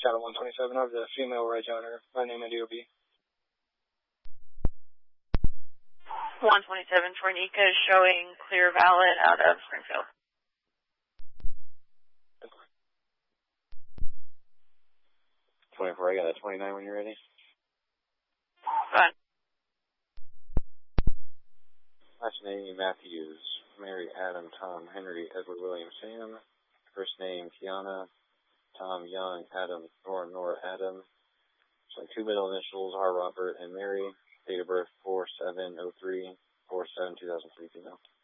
Channel 127 of the female right owner by name of DOB. 127 Tornica showing clear valid out of Springfield. I got a 29 when you're ready. Fine. Last name Matthews, Mary, Adam, Tom, Henry, Edward, William, Sam. First name Kiana, Tom, Young, Adam, Nora, Adam. So 2 middle initials are Robert and Mary. Date of birth 4703, 47, 2003 female.